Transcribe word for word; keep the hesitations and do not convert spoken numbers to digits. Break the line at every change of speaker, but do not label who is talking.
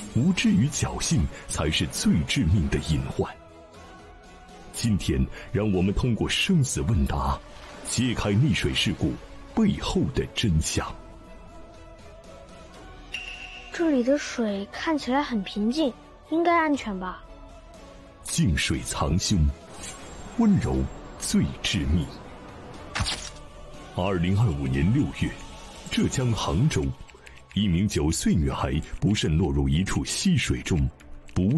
无知与侥幸才是最致命的隐患。今天，让我们通过生死问答，揭开溺水事故背后的真相。
这里的水看起来很平静，应该安全吧？
静水藏凶，温柔最致命。二零二五年六月，浙江杭州，一名九岁女孩不慎落入一处溪水中，